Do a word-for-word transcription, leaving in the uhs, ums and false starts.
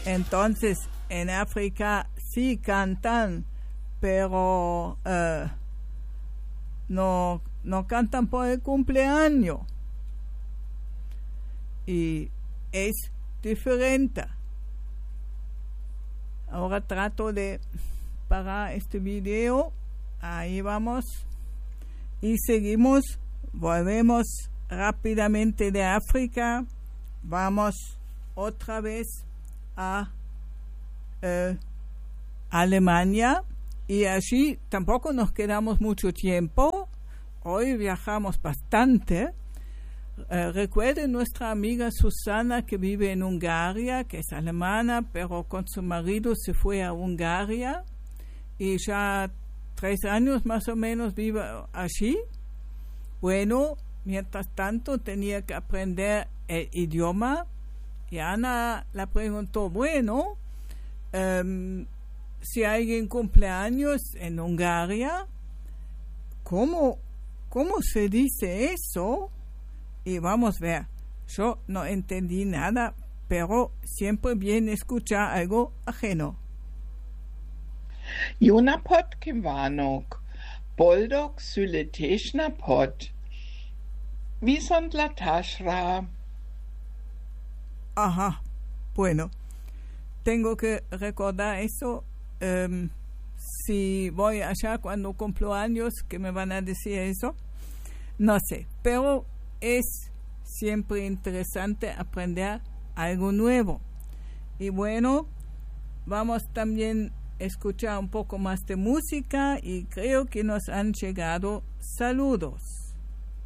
Entonces, en África sí cantan, pero uh, no, no cantan por el cumpleaños. Y es diferente. Ahora trato de parar este video. Ahí vamos. Y seguimos. Volvemos rápidamente de África. Vamos otra vez a eh, Alemania. Y allí tampoco nos quedamos mucho tiempo. Hoy viajamos bastante. Uh, recuerden nuestra amiga Susana, que vive en Hungaria, que es alemana, pero con su marido se fue a Hungaria y ya tres años más o menos vive allí. Bueno, mientras tanto tenía que aprender el idioma y Ana la preguntó, bueno, um, si alguien cumple años en Hungaria, ¿cómo, cómo se dice eso? Y vamos a ver, yo no entendí nada, pero siempre bien escuchar algo ajeno. Jona pot kivanok, boldog syleteshna pot, visont la tashra. Ajá, bueno, tengo que recordar eso. Um, si voy allá cuando cumplo años, que me van a decir eso, no sé, pero es siempre interesante aprender algo nuevo. Y bueno, vamos también a escuchar un poco más de música y creo que nos han llegado saludos.